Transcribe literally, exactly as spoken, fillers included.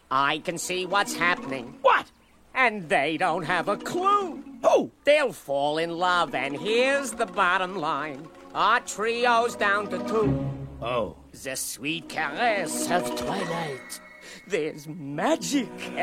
I can see what's happening. What? And they don't have a clue. Who? They'll fall in love, and here's the bottom line. Our trio's down to two. Oh. The sweet caress of twilight. There's magic